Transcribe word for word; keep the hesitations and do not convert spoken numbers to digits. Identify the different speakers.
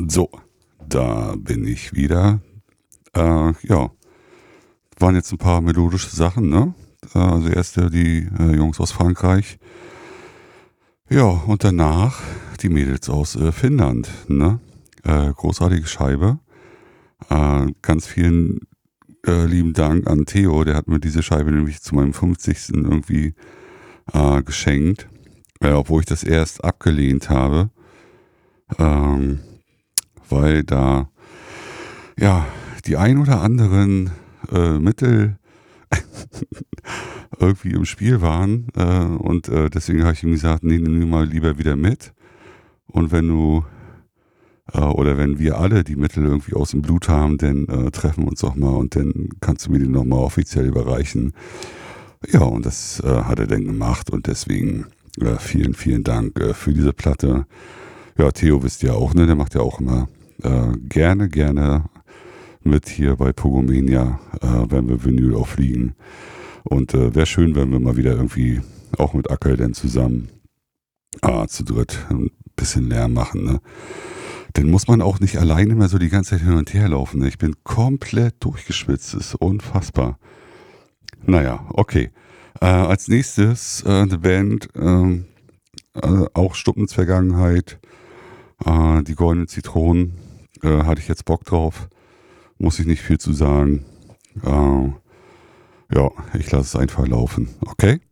Speaker 1: So, da bin ich wieder. Äh, ja, waren jetzt ein paar melodische Sachen, ne? Äh, also erst äh, die äh, Jungs aus Frankreich. Ja, und danach die Mädels aus äh, Finnland, ne? Äh, großartige Scheibe. Äh, ganz vielen äh, lieben Dank an Theo, der hat mir diese Scheibe nämlich zu meinem fünfzigsten irgendwie äh, geschenkt, äh, obwohl ich das erst abgelehnt habe, ähm, weil da ja die ein oder anderen äh, Mittel irgendwie im Spiel waren äh, und äh, deswegen habe ich ihm gesagt, nee, nimm mal lieber wieder mit und wenn du äh, oder wenn wir alle die Mittel irgendwie aus dem Blut haben, dann äh, treffen wir uns doch mal und dann kannst du mir die nochmal offiziell überreichen. Ja, und das äh, hat er dann gemacht und deswegen äh, vielen, vielen Dank äh, für diese Platte. Ja, Theo wisst ihr auch, ne, der macht ja auch immer äh, gerne, gerne mit hier bei Pogomania, äh, wenn wir Vinyl auffliegen. Und äh, wäre schön, wenn wir mal wieder irgendwie auch mit Ackel dann zusammen ah, zu dritt ein bisschen Lärm machen. Ne? Dann muss man auch nicht alleine mehr so die ganze Zeit hin und her laufen. Ne? Ich bin komplett durchgeschwitzt, das ist unfassbar. Naja, okay. Äh, als nächstes äh, eine Band, ähm, äh, auch Stuppens Vergangenheit, äh, die Goldenen Zitronen, äh, hatte ich jetzt Bock drauf. Muss ich nicht viel zu sagen. Äh, ja, ich lasse es einfach laufen. Okay?